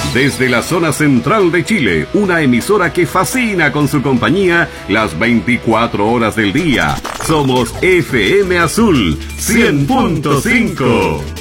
Desde la zona central de Chile, una emisora que fascina con su compañía las 24 horas del día. Somos FM Azul 100.5.